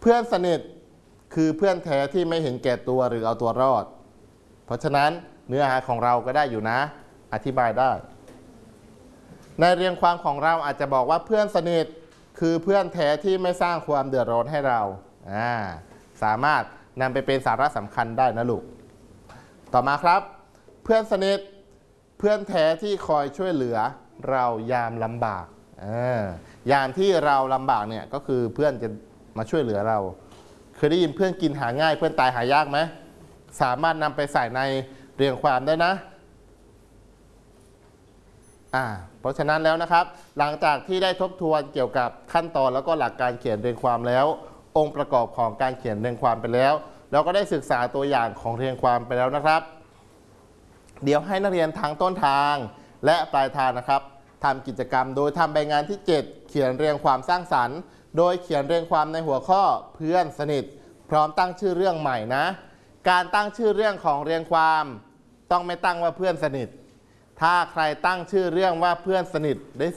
พื่อนสนิทคือเพื่อนแท้ที่ไม่เห็นแก่ตัวหรือเอาตัวรอดเพราะฉะนั้นเนื้อหาของเราก็ได้อยู่นะอธิบายได้ในเรียงความของเราอาจจะบอกว่าเพื่อนสนิทคือเพื่อนแท้ที่ไม่สร้างความเดือดร้อนให้เราสามารถนำไปเป็นสาระสำคัญได้นะลูกต่อมาครับเพื่อนสนิทเพื่อนแท้ที่คอยช่วยเหลือเรายามลำบากยามที่เราลำบากเนี่ยก็คือเพื่อนจะมาช่วยเหลือเราเคยได้ยินเพื่อนกินหาง่ายเพื่อนตายหายากไหมสามารถนำไปใส่ในเรียงความได้นะเพราะฉะนั้นแล้วนะครับหลังจากที่ได้ทบทวนเกี่ยวกับขั้นตอนแล้วก็หลักการเขียนเรียงความแล้วองค์ประกอบของการเขียนเรียงความไปแล้วเราก็ได้ศึกษาตัวอย่างของเรียงความไปแล้วนะครับเดี๋ยวให้นักเรียนทางต้นทางและปลายทางนะครับทำกิจกรรมโดยทำใบงานที่ 7 เขียนเรียงความสร้างสรรค์โดยเขียนเรียงความในหัวข้อเพื่อนสนิทพร้อมตั้งชื่อเรื่องใหม่นะการตั้งชื่อเรื่องของเรียงความต้องไม่ตั้งว่าเพื่อนสนิทถ้าใครตั้งชื่อเรื่องว่าเพื่อนสนิทได้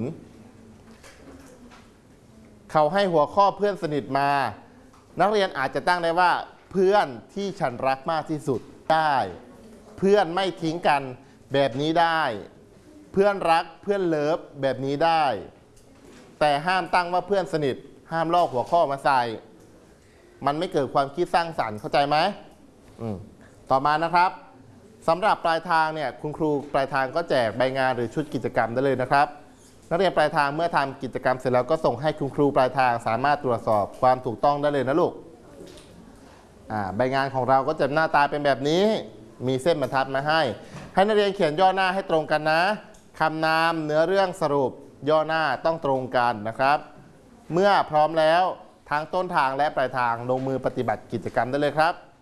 0เขาให้หัวข้อเพื่อนสนิทมานักเรียนอาจจะตั้งได้ว่าเพื่อนที่ฉันรักมากที่สุดได้เพื่อนไม่ทิ้งกันแบบนี้ได้เพื่อนรักเพื่อนเลิฟแบบนี้ได้แต่ห้ามตั้งว่าเพื่อนสนิทห้ามลอกหัวข้อมาใส่มันไม่เกิดความคิดสร้างสรรค์เข้าใจไหมต่อมานะครับสำหรับปลายทางเนี่ยคุณครูปลายทางก็แจกใบงานหรือชุดกิจกรรมได้เลยนะครับนักเรียนปลายทางเมื่อทำกิจกรรมเสร็จแล้วก็ส่งให้คุณครูปลายทางสามารถตรวจสอบความถูกต้องได้เลยนะลูกใบงานของเราก็จะหน้าตาเป็นแบบนี้มีเส้นบรรทัดมาให้นักเรียนเขียนย่อหน้าให้ตรงกันนะคำนามเนื้อเรื่องสรุปย่อหน้าต้องตรงกันนะครับเมื่อพร้อมแล้วทั้งต้นทางและปลายทางลงมือปฏิบัติกิจกรรมได้เลยครับ